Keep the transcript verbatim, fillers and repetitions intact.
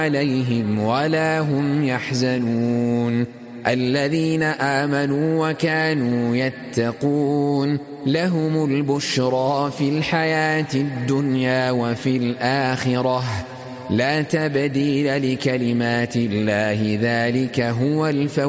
عليهم ولا هم يحزنون الذين آمنوا وكانوا يتقون لهم البشرى في الحياة الدنيا وفي الآخرة لا تبديل لكلمات الله ذلك هو الفوز